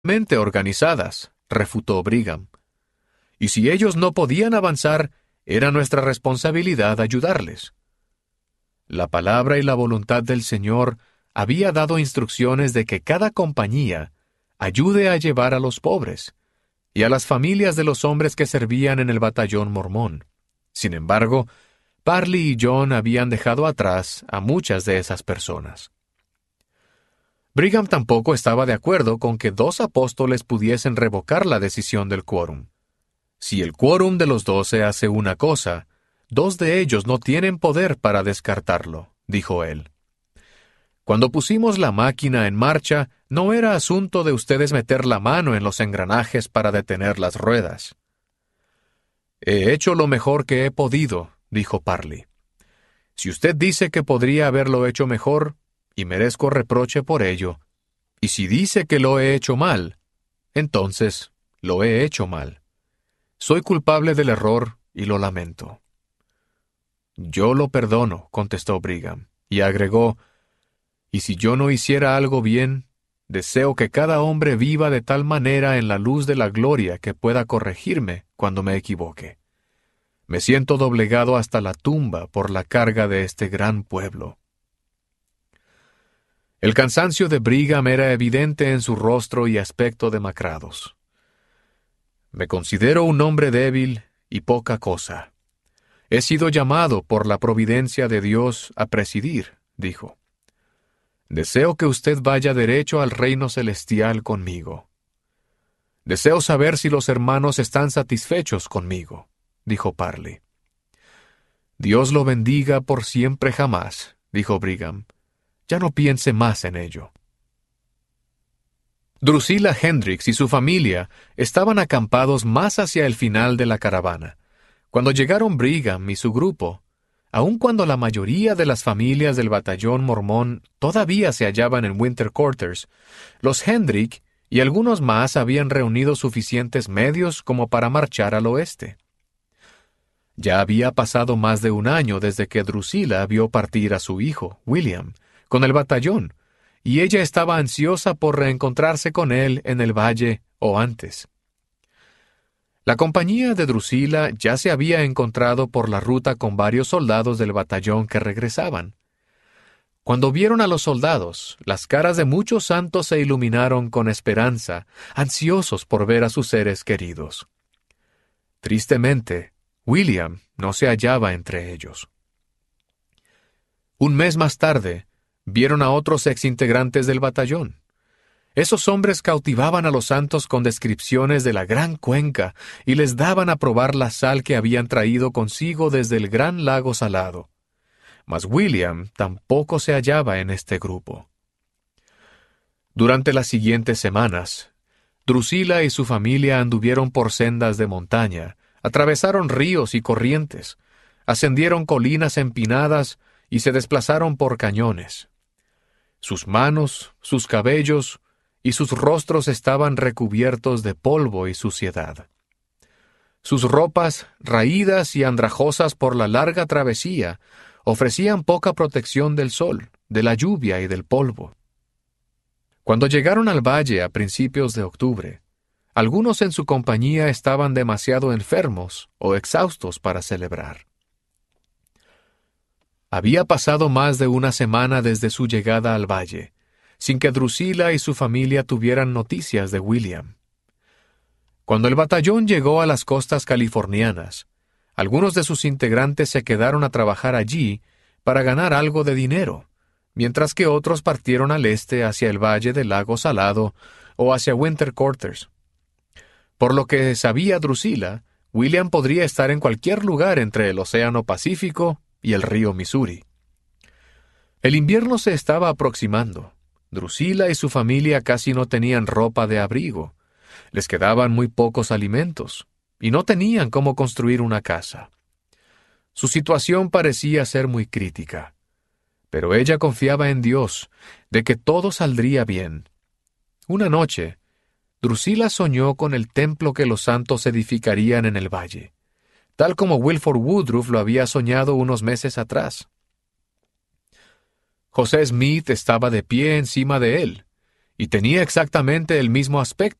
mente organizadas, refutó Brigham. Y si ellos no podían avanzar, era nuestra responsabilidad ayudarles. La palabra y la voluntad del Señor había dado instrucciones de que cada compañía ayude a llevar a los pobres y a las familias de los hombres que servían en el batallón mormón. Sin embargo, Parley y John habían dejado atrás a muchas de esas personas. Brigham tampoco estaba de acuerdo con que 2 apóstoles pudiesen revocar la decisión del quórum. Si el quórum de los 12 hace una cosa, 2 de ellos no tienen poder para descartarlo, dijo él. Cuando pusimos la máquina en marcha, no era asunto de ustedes meter la mano en los engranajes para detener las ruedas. He hecho lo mejor que he podido, dijo Parley. Si usted dice que podría haberlo hecho mejor, y merezco reproche por ello, y si dice que lo he hecho mal, entonces lo he hecho mal. Soy culpable del error y lo lamento. Yo lo perdono, contestó Brigham, y agregó, y si yo no hiciera algo bien, deseo que cada hombre viva de tal manera en la luz de la gloria que pueda corregirme cuando me equivoque. Me siento doblegado hasta la tumba por la carga de este gran pueblo. El cansancio de Brigham era evidente en su rostro y aspecto demacrados. Me considero un hombre débil y poca cosa. He sido llamado por la providencia de Dios a presidir, dijo. Deseo que usted vaya derecho al reino celestial conmigo. Deseo saber si los hermanos están satisfechos conmigo, dijo Parley. Dios lo bendiga por siempre jamás, dijo Brigham. Ya no piense más en ello. Drusilla Hendricks y su familia estaban acampados más hacia el final de la caravana. Cuando llegaron Brigham y su grupo, aun cuando la mayoría de las familias del batallón mormón todavía se hallaban en Winter Quarters, los Hendrick y algunos más habían reunido suficientes medios como para marchar al oeste. Ya había pasado más de 1 año desde que Drusilla vio partir a su hijo, William, con el batallón, y ella estaba ansiosa por reencontrarse con él en el valle o antes. La compañía de Drusilla ya se había encontrado por la ruta con varios soldados del batallón que regresaban. Cuando vieron a los soldados, las caras de muchos santos se iluminaron con esperanza, ansiosos por ver a sus seres queridos. Tristemente, William no se hallaba entre ellos. 1 mes más tarde, vieron a otros exintegrantes del batallón. Esos hombres cautivaban a los santos con descripciones de la gran cuenca y les daban a probar la sal que habían traído consigo desde el gran lago salado. Mas William tampoco se hallaba en este grupo. Durante las siguientes semanas, Drusilla y su familia anduvieron por sendas de montaña, atravesaron ríos y corrientes, ascendieron colinas empinadas y se desplazaron por cañones. Sus manos, sus cabellos y sus rostros estaban recubiertos de polvo y suciedad. Sus ropas, raídas y andrajosas por la larga travesía, ofrecían poca protección del sol, de la lluvia y del polvo. Cuando llegaron al valle a principios de octubre, algunos en su compañía estaban demasiado enfermos o exhaustos para celebrar. Había pasado más de 1 semana desde su llegada al valle, sin que Drusilla y su familia tuvieran noticias de William. Cuando el batallón llegó a las costas californianas, algunos de sus integrantes se quedaron a trabajar allí para ganar algo de dinero, mientras que otros partieron al este hacia el valle del lago Salado o hacia Winter Quarters. Por lo que sabía Drusilla, William podría estar en cualquier lugar entre el Océano Pacífico y el río Missouri. El invierno se estaba aproximando. Drusilla y su familia casi no tenían ropa de abrigo. Les quedaban muy pocos alimentos, y no tenían cómo construir una casa. Su situación parecía ser muy crítica, pero ella confiaba en Dios, de que todo saldría bien. Una noche, Drusilla soñó con el templo que los santos edificarían en el valle, tal como Wilford Woodruff lo había soñado unos meses atrás. José Smith estaba de pie encima de él, y tenía exactamente el mismo aspecto.